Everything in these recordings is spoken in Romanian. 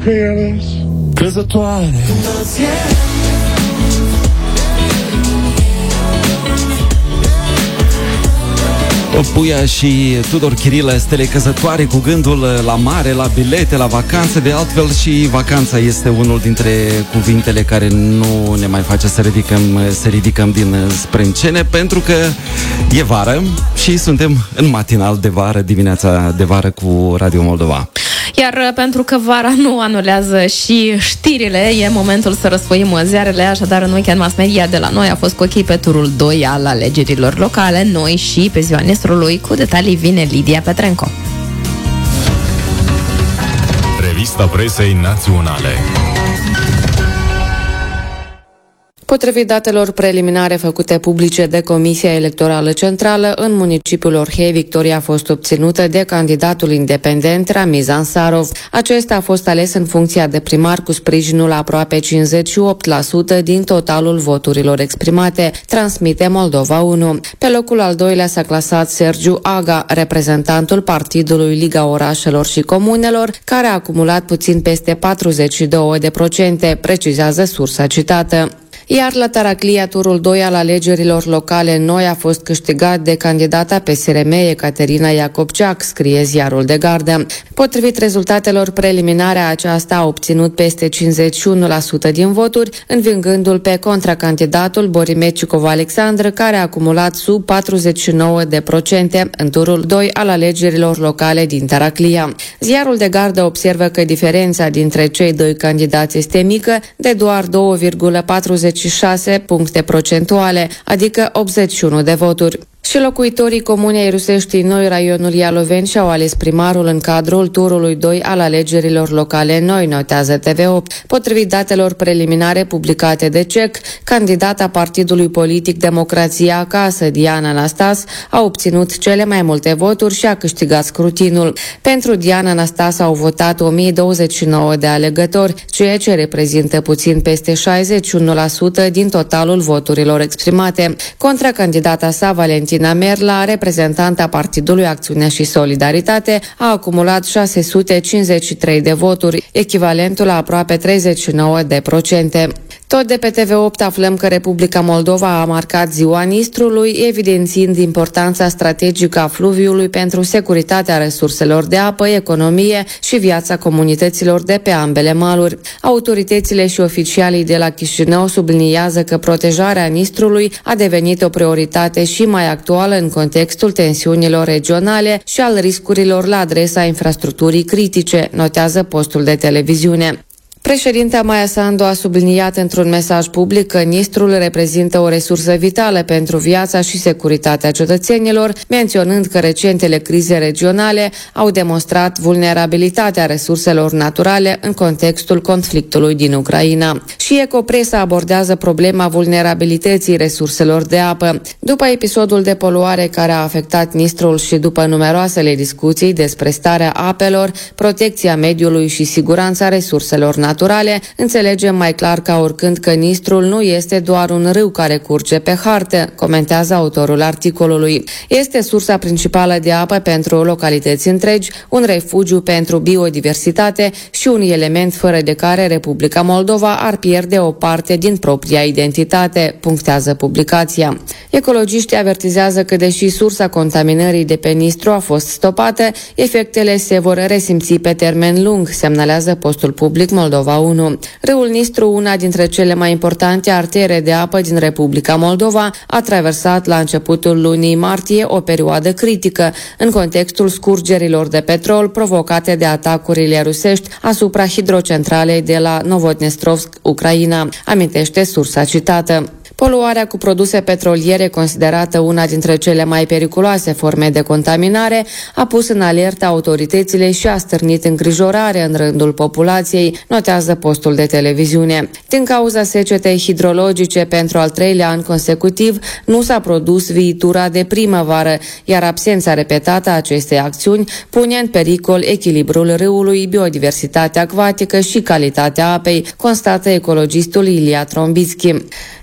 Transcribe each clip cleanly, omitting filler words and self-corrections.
careless, căzătoare. Puia și Tudor Chirilă, stele căzătoare, cu gândul la mare, la bilete, la vacanțe. De altfel și vacanța este unul dintre cuvintele care nu ne mai face să ridicăm din sprâncene, pentru că e vară și suntem în matinal de vară, dimineața de vară cu Radio Moldova. Iar pentru că vara nu anulează și știrile, e momentul să răsfoim ziarele, așadar în weekend mass media de la noi a fost cu ochii pe turul 2 al alegerilor locale, noi și pe ziua Nistrului. Cu detalii vine Lidia Petrenco. Revista presei naționale. Potrivit datelor preliminare făcute publice de Comisia Electorală Centrală, în municipiul Orhei, victoria a fost obținută de candidatul independent Ramiz Ansarov. Acesta a fost ales în funcția de primar cu sprijinul aproape 58% din totalul voturilor exprimate, transmite Moldova 1. Pe locul al doilea s-a clasat Sergiu Aga, reprezentantul partidului Liga Orașelor și Comunelor, care a acumulat puțin peste 42%, precizează sursa citată. Iar la Taraclia, turul 2 al alegerilor locale noi a fost câștigat de candidata PSRM Ecaterina Iacobceac, scrie ziarul de gardă. Potrivit rezultatelor preliminare, aceasta a obținut peste 51% din voturi, învingându-l pe contracandidatul Borimecicov Alexandru, care a acumulat sub 49% în turul 2 al alegerilor locale din Taraclia. Ziarul de gardă observă că diferența dintre cei doi candidați este mică, de doar 2,46 puncte procentuale, adică 81 de voturi. Și locuitorii Comunei Rusești Noi, raionul Ialoveni, și-au ales primarul în cadrul turului 2 al alegerilor locale noi, notează TV8. Potrivit datelor preliminare publicate de CEC, candidata partidului politic Democrația Acasă, Diana Anastas, a obținut cele mai multe voturi și a câștigat scrutinul. Pentru Diana Anastas au votat 1029 de alegători, ceea ce reprezintă puțin peste 61% din totalul voturilor exprimate. Contracandidata sa, Valentina Merla, reprezentanta Partidului Acțiune și Solidaritate, a acumulat 653 de voturi, echivalentul la aproape 39%. Tot de pe TV8 aflăm că Republica Moldova a marcat ziua Nistrului, evidențiind importanța strategică a fluviului pentru securitatea resurselor de apă, economie și viața comunităților de pe ambele maluri. Autoritățile și oficialii de la Chișinău subliniază că protejarea Nistrului a devenit o prioritate și mai actuală în contextul tensiunilor regionale și al riscurilor la adresa infrastructurii critice, notează postul de televiziune. Președinta Maia Sandu a subliniat într-un mesaj public că Nistrul reprezintă o resursă vitală pentru viața și securitatea cetățenilor, menționând că recentele crize regionale au demonstrat vulnerabilitatea resurselor naturale în contextul conflictului din Ucraina. Și Ecopresa abordează problema vulnerabilității resurselor de apă. După episodul de poluare care a afectat Nistrul și după numeroasele discuții despre starea apelor, protecția mediului și siguranța resurselor naturale, înțelegem mai clar ca oricând că Nistrul nu este doar un râu care curge pe hartă, comentează autorul articolului. Este sursa principală de apă pentru localități întregi, un refugiu pentru biodiversitate și un element fără de care Republica Moldova ar pierde o parte din propria identitate, punctează publicația. Ecologiștii avertizează că deși sursa contaminării de pe Nistru a fost stopată, efectele se vor resimți pe termen lung, semnalează postul public Moldova 1. Râul Nistru, una dintre cele mai importante artere de apă din Republica Moldova, a traversat la începutul lunii martie o perioadă critică în contextul scurgerilor de petrol provocate de atacurile rusești asupra hidrocentralei de la Novodnestrovsk, Ucraina, amintește sursa citată. Poluarea cu produse petroliere, considerată una dintre cele mai periculoase forme de contaminare, a pus în alertă autoritățile și a stârnit îngrijorare în rândul populației, notează postul de televiziune. Din cauza secetei hidrologice pentru al treilea an consecutiv, nu s-a produs viitura de primăvară, iar absența repetată a acestei acțiuni pune în pericol echilibrul râului, biodiversitatea acvatică și calitatea apei, constată ecologistul Ilia Trombitski. Experții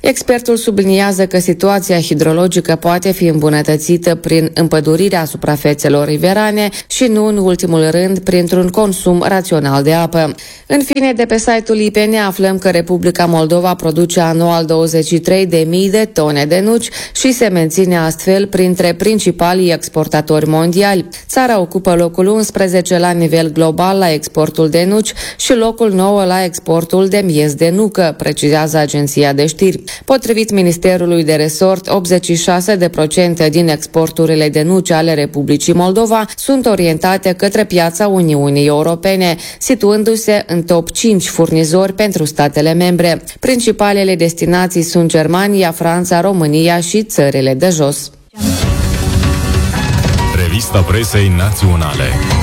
Expertul subliniază că situația hidrologică poate fi îmbunătățită prin împădurirea suprafețelor riverane și nu în ultimul rând printr-un consum rațional de apă. În fine, de pe site-ul IPN aflăm că Republica Moldova produce anual 23.000 de tone de nuci și se menține astfel printre principalii exportatori mondiali. Țara ocupă locul 11 la nivel global la exportul de nuci și locul 9 la exportul de miez de nucă, precizează agenția de știri. Potrivit Ministerului de Resort, 86% din exporturile de nuci ale Republicii Moldova sunt orientate către piața Uniunii Europene, situându-se în top 5 furnizori pentru statele membre. Principalele destinații sunt Germania, Franța, România și țările de jos. Revista Presei Naționale.